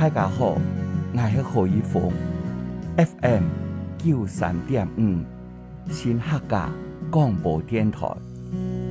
大家好，我是何一峰 ，FM 93.5新客家广播电台。